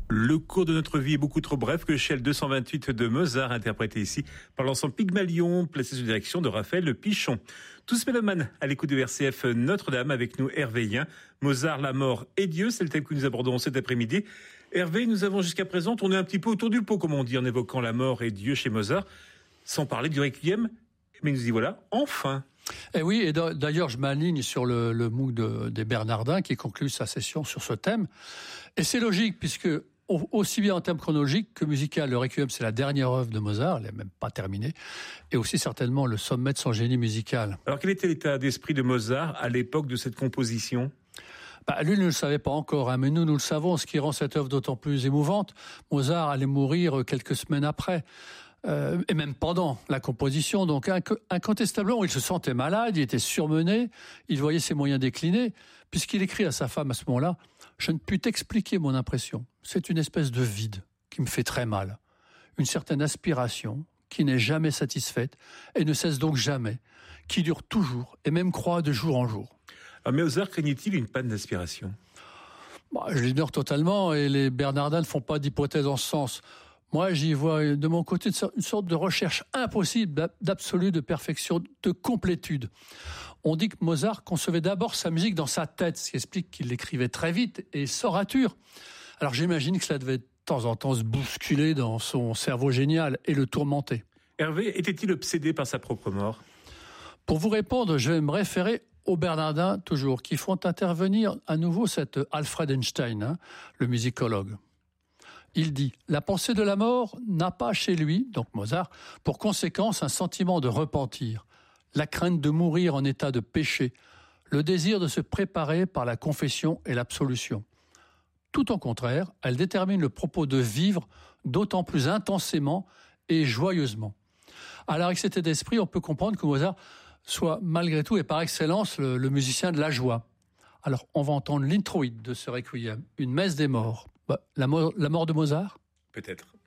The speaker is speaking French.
Le cours de notre vie est beaucoup trop bref que chez le 228 de Mozart, interprété ici par l'ensemble Pygmalion, placé sous direction de Raphaël Pichon. Tous mélomanes à l'écoute de RCF Notre-Dame, avec nous Hervé Yen. Mozart, la mort et Dieu, c'est le thème que nous abordons cet après-midi. Hervé, nous avons jusqu'à présent tourné un petit peu autour du pot, comme on dit, en évoquant la mort et Dieu chez Mozart, sans parler du Requiem, mais nous y voilà, enfin. Et oui, et d'ailleurs, je m'aligne sur le MOOC des Bernardins qui conclut sa session sur ce thème. Et c'est logique, puisque aussi bien en termes chronologiques que musical, le Requiem, c'est la dernière œuvre de Mozart, elle n'est même pas terminée, et aussi certainement le sommet de son génie musical. Alors quel était l'état d'esprit de Mozart à l'époque de cette composition ? Lui ne le savait pas encore, mais nous le savons, ce qui rend cette œuvre d'autant plus émouvante. Mozart allait mourir quelques semaines après. Et même pendant la composition, donc incontestablement, il se sentait malade, il était surmené, il voyait ses moyens décliner, puisqu'il écrit à sa femme à ce moment-là « Je ne puis t'expliquer mon impression, c'est une espèce de vide qui me fait très mal, une certaine aspiration qui n'est jamais satisfaite et ne cesse donc jamais, qui dure toujours et même croît de jour en jour. » Alors Mozart craignait-il une panne d'aspiration ? Je l'ignore totalement et les Bernardins ne font pas d'hypothèse en ce sens. Moi, j'y vois de mon côté une sorte de recherche impossible d'absolu, de perfection, de complétude. On dit que Mozart concevait d'abord sa musique dans sa tête, ce qui explique qu'il l'écrivait très vite et sans rature. Alors j'imagine que cela devait de temps en temps se bousculer dans son cerveau génial et le tourmenter. Hervé était-il obsédé par sa propre mort ? Pour vous répondre, je vais me référer aux Bernardins, toujours, qui font intervenir à nouveau cet Alfred Einstein, le musicologue. Il dit « La pensée de la mort n'a pas chez lui, donc Mozart, pour conséquence un sentiment de repentir, la crainte de mourir en état de péché, le désir de se préparer par la confession et l'absolution. Tout au contraire, elle détermine le propos de vivre d'autant plus intensément et joyeusement. » Alors avec cet état d'esprit, on peut comprendre que Mozart soit malgré tout et par excellence le musicien de la joie. Alors on va entendre l'introïde de ce requiem, une messe des morts. La mort de Mozart ? Peut-être.